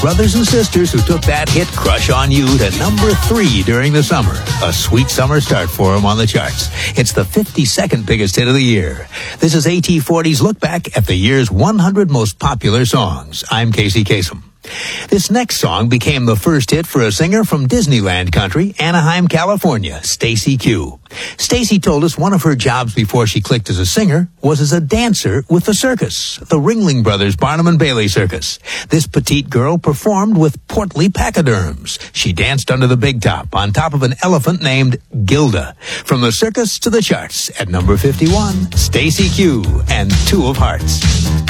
brothers and sisters who took that hit Crush on You to number 3 during the summer. A sweet summer start for them on the charts. It's the 52nd biggest hit of the year. This is AT40's look back at the year's 100 most popular songs. I'm Casey Kasem. This next song became the first hit for a singer from Disneyland country, Anaheim, California, Stacey Q. Stacey told us one of her jobs before she clicked as a singer was as a dancer with the circus, the Ringling Brothers Barnum and Bailey Circus. This petite girl performed with portly pachyderms. She danced under the big top on top of an elephant named Gilda. From the circus to the charts at number 51, Stacey Q and Two of Hearts.